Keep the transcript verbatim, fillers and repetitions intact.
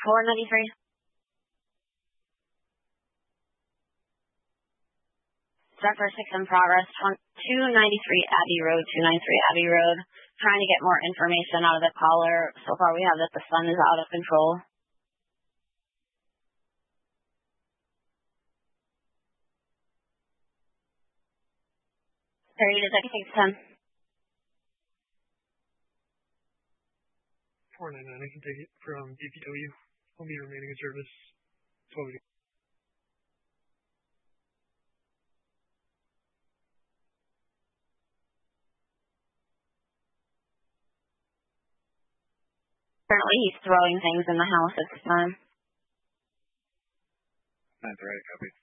four ninety-three. Zephyr six in progress, two ninety-three Abbey Road, two ninety-three Abbey Road. Trying to get more information out of the caller. So far we have that the sun is out of control. thirty to six ten. four ninety-nine, I can take it from D P W. I'll be remaining in service. twelve. Currently he's throwing things in the house at this time. That's right, copy.